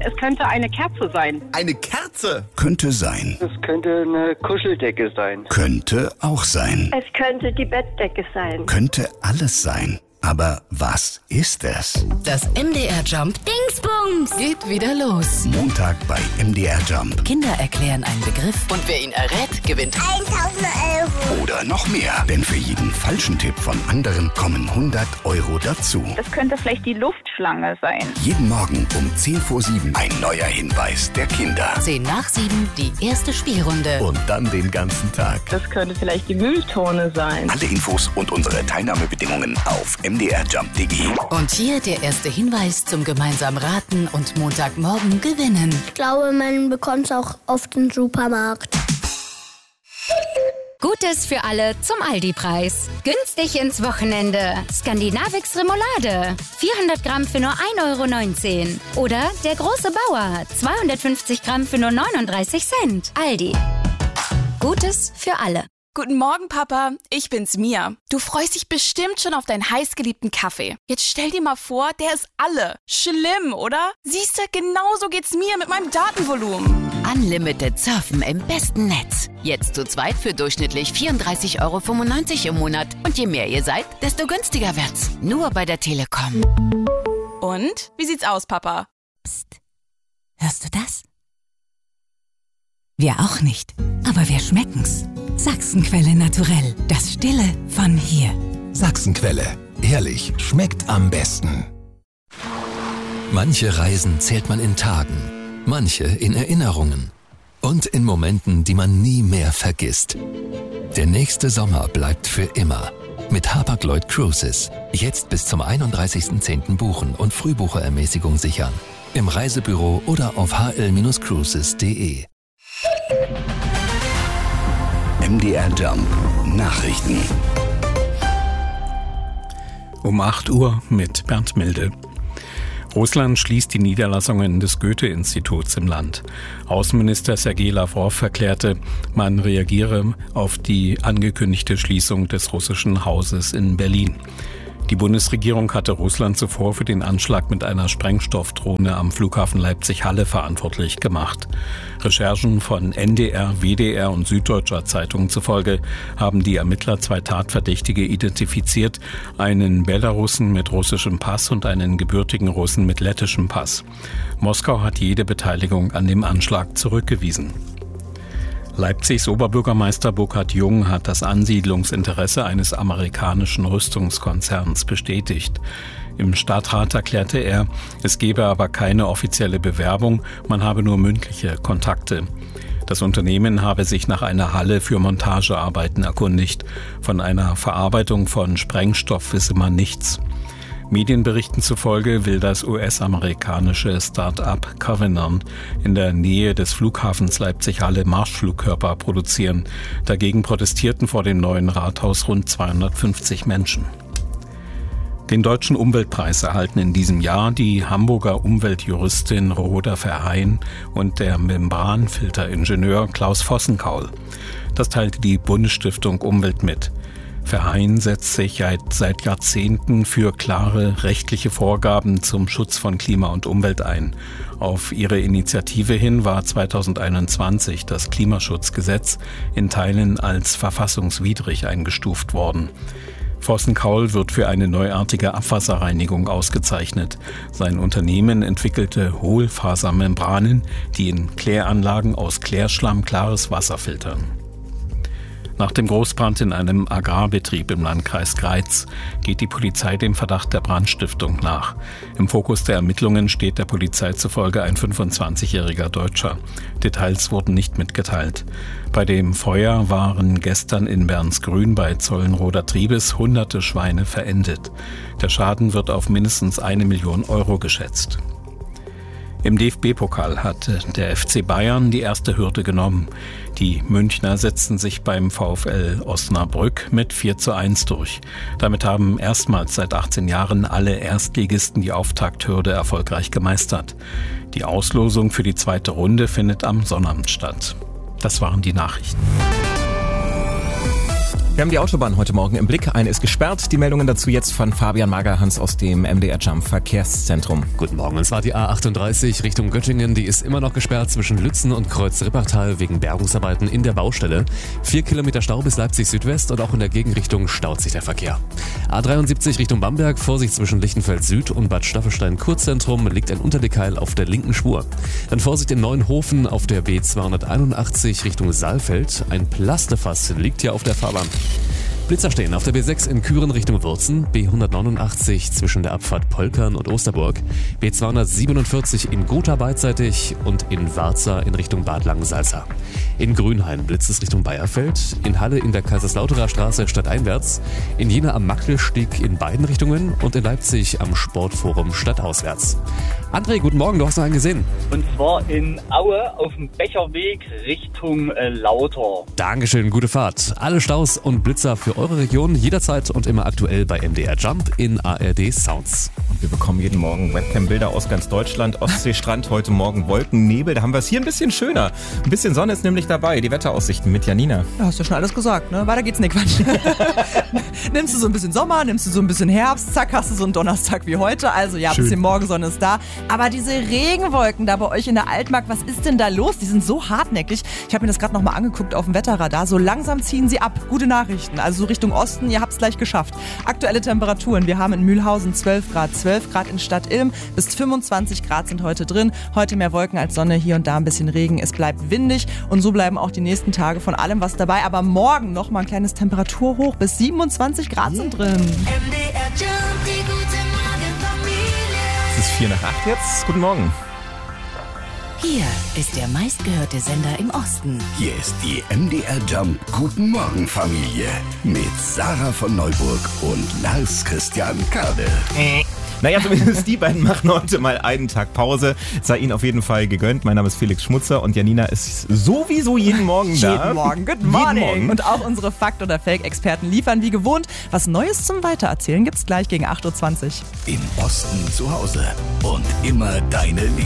Es könnte eine Kerze sein. Eine Kerze? Könnte sein. Es könnte eine Kuscheldecke sein. Könnte auch sein. Es könnte die Bettdecke sein. Könnte alles sein. Aber was ist es? Das MDR Jump Dingsbums geht wieder los. Montag bei MDR Jump. Kinder erklären einen Begriff und wer ihn errät, gewinnt 1000 Euro. Oder noch mehr. Denn für jeden falschen Tipp von anderen kommen 100 Euro dazu. Das könnte vielleicht die Luftschlange sein. Jeden Morgen um 6:50 ein neuer Hinweis der Kinder. 7:10 die erste Spielrunde. Und dann den ganzen Tag. Das könnte vielleicht die Mülltonne sein. Alle Infos und unsere Teilnahmebedingungen auf mdrjump.de. Und hier der erste Hinweis zum gemeinsamen Raten und Montagmorgen gewinnen. Ich glaube, man bekommt es auch auf den Supermarkt. Gutes für alle zum Aldi-Preis. Günstig ins Wochenende. Skandinavix Remoulade. 400 Gramm für nur 1,19 €. Oder der große Bauer. 250 Gramm für nur 39 Cent. Aldi. Gutes für alle. Guten Morgen, Papa. Ich bin's, Mia. Du freust dich bestimmt schon auf deinen heißgeliebten Kaffee. Jetzt stell dir mal vor, der ist alle. Schlimm, oder? Siehste, genauso geht's mir mit meinem Datenvolumen. Unlimited Surfen im besten Netz. Jetzt zu zweit für durchschnittlich 34,95 € im Monat. Und je mehr ihr seid, desto günstiger wird's. Nur bei der Telekom. Und? Wie sieht's aus, Papa? Psst. Hörst du das? Wir auch nicht, aber wir schmecken's. Sachsenquelle naturell, das Stille von hier. Sachsenquelle, ehrlich, schmeckt am besten. Manche Reisen zählt man in Tagen, manche in Erinnerungen und in Momenten, die man nie mehr vergisst. Der nächste Sommer bleibt für immer. Mit Hapag-Lloyd Cruises. Jetzt bis zum 31.10. buchen und Frühbucherermäßigung sichern. Im Reisebüro oder auf hl-cruises.de. MDR Jump Nachrichten. Um 8 Uhr mit Bernd Milde. Russland schließt die Niederlassungen des Goethe-Instituts im Land. Außenminister Sergei Lavrov erklärte, man reagiere auf die angekündigte Schließung des russischen Hauses in Berlin. Die Bundesregierung hatte Russland zuvor für den Anschlag mit einer Sprengstoffdrohne am Flughafen Leipzig-Halle verantwortlich gemacht. Recherchen von NDR, WDR und Süddeutscher Zeitung zufolge haben die Ermittler 2 Tatverdächtige identifiziert, einen Belarussen mit russischem Pass und einen gebürtigen Russen mit lettischem Pass. Moskau hat jede Beteiligung an dem Anschlag zurückgewiesen. Leipzigs Oberbürgermeister Burkhard Jung hat das Ansiedlungsinteresse eines amerikanischen Rüstungskonzerns bestätigt. Im Stadtrat erklärte er, es gebe aber keine offizielle Bewerbung, man habe nur mündliche Kontakte. Das Unternehmen habe sich nach einer Halle für Montagearbeiten erkundigt. Von einer Verarbeitung von Sprengstoff wisse man nichts. Medienberichten zufolge will das US-amerikanische Start-up Covenant in der Nähe des Flughafens Leipzig-Halle Marschflugkörper produzieren. Dagegen protestierten vor dem neuen Rathaus rund 250 Menschen. Den Deutschen Umweltpreis erhalten in diesem Jahr die Hamburger Umweltjuristin Rhoda Verheyen und der Membranfilteringenieur Klaus Vossenkaul. Das teilte die Bundesstiftung Umwelt mit. Verheyen setzt sich seit Jahrzehnten für klare rechtliche Vorgaben zum Schutz von Klima und Umwelt ein. Auf ihre Initiative hin war 2021 das Klimaschutzgesetz in Teilen als verfassungswidrig eingestuft worden. Vossenkaul wird für eine neuartige Abwasserreinigung ausgezeichnet. Sein Unternehmen entwickelte Hohlfasermembranen, die in Kläranlagen aus Klärschlamm klares Wasser filtern. Nach dem Großbrand in einem Agrarbetrieb im Landkreis Greiz geht die Polizei dem Verdacht der Brandstiftung nach. Im Fokus der Ermittlungen steht der Polizei zufolge ein 25-jähriger Deutscher. Details wurden nicht mitgeteilt. Bei dem Feuer waren gestern in Bernsgrün bei Zollenroder Triebes hunderte Schweine verendet. Der Schaden wird auf mindestens 1 Million Euro geschätzt. Im DFB-Pokal hat der FC Bayern die erste Hürde genommen. Die Münchner setzten sich beim VfL Osnabrück mit 4:1 durch. Damit haben erstmals seit 18 Jahren alle Erstligisten die Auftakthürde erfolgreich gemeistert. Die Auslosung für die zweite Runde findet am Sonnabend statt. Das waren die Nachrichten. Wir haben die Autobahn heute Morgen im Blick. Eine ist gesperrt. Die Meldungen dazu jetzt von Fabian Magerhans aus dem MDR Jump Verkehrszentrum. Guten Morgen. Es war die A38 Richtung Göttingen. Die ist immer noch gesperrt zwischen Lützen und Kreuz-Rippertal wegen Bergungsarbeiten in der Baustelle. 4 Kilometer Stau bis Leipzig Südwest und auch in der Gegenrichtung staut sich der Verkehr. A73 Richtung Bamberg. Vorsicht zwischen Lichtenfeld Süd und Bad Staffelstein Kurzzentrum liegt ein Unterdeckheil auf der linken Spur. Dann Vorsicht in Neuenhofen auf der B281 Richtung Saalfeld. Ein Plastefass liegt hier auf der Fahrbahn. Blitzer stehen auf der B6 in Küren Richtung Würzen, B189 zwischen der Abfahrt Polkern und Osterburg, B247 in Gotha beidseitig und in Warza in Richtung Bad Langensalza. In Grünhain blitzt es Richtung Bayerfeld, in Halle in der Kaiserslauterer Straße stadteinwärts, in Jena am Mackelsteg in beiden Richtungen und in Leipzig am Sportforum stadtauswärts. André, guten Morgen, du hast noch einen gesehen. Und zwar in Aue auf dem Becherweg Richtung Lauter. Dankeschön, gute Fahrt. Alle Staus und Blitzer für eure Region jederzeit und immer aktuell bei MDR Jump in ARD Sounds. Und wir bekommen jeden Morgen Webcam-Bilder aus ganz Deutschland. Ostseestrand, heute Morgen Wolken, Nebel. Da haben wir es hier ein bisschen schöner. Ein bisschen Sonne ist nämlich dabei. Die Wetteraussichten mit Janina. Ja, hast du schon alles gesagt, ne? Weiter geht's nicht, Quatsch. Nimmst du so ein bisschen Sommer, nimmst du so ein bisschen Herbst, zack, hast du so einen Donnerstag wie heute. Also ja, ein bisschen Morgensonne ist da. Aber diese Regenwolken da bei euch in der Altmark, was ist denn da los? Die sind so hartnäckig. Ich habe mir das gerade nochmal angeguckt auf dem Wetterradar. So langsam ziehen sie ab. Gute Nachrichten. Also so Richtung Osten, ihr habt es gleich geschafft. Aktuelle Temperaturen. Wir haben in Mühlhausen 12 Grad in Stadt Ilm. Bis 25 Grad sind heute drin. Heute mehr Wolken als Sonne, hier und da ein bisschen Regen. Es bleibt windig und so bleiben auch die nächsten Tage von allem was dabei. Aber morgen nochmal ein kleines Temperaturhoch. Bis 27 Grad sind drin. Es ist 7:04 jetzt. Guten Morgen. Hier ist der meistgehörte Sender im Osten. Hier ist die MDR Jump Guten Morgen Familie mit Sarah von Neuburg und Lars Christian Kade. Naja, zumindest die beiden machen heute mal einen Tag Pause. Sei ihnen auf jeden Fall gegönnt. Mein Name ist Felix Schmutzer und Janina ist sowieso jeden Morgen da. Jeden Morgen, good morning. Und auch unsere Fakt- oder Fake-Experten liefern wie gewohnt. Was Neues zum Weitererzählen gibt's gleich gegen 8:20 Uhr. Im Osten zu Hause und immer deine Liebe.